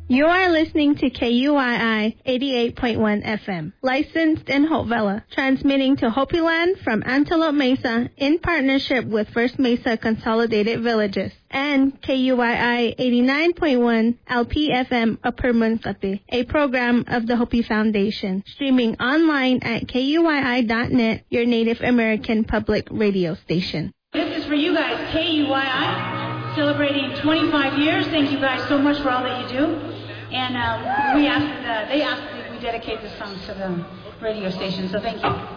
You are listening to KUII 88.1 FM, licensed in Hope Valley, transmitting to Hopi Land from Antelope Mesa in partnership with First Mesa Consolidated Villages, and KUII 89.1 LPFM Upper Munkate, a program of the Hopi Foundation, streaming online at KUII.net, your Native American public radio station. This is for you guys, KUII, celebrating 25 years. Thank you guys so much for all that you do. And they asked that we dedicate this song to the radio station, so thank you.